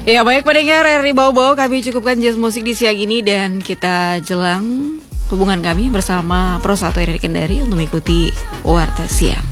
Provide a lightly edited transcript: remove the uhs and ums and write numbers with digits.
Ya baik pendengar RRI Bau-Bau, kami cukupkan jazz musik di siang ini dan kita jelang hubungan kami bersama Pro 1 RRI Kendari untuk mengikuti Warta Siang.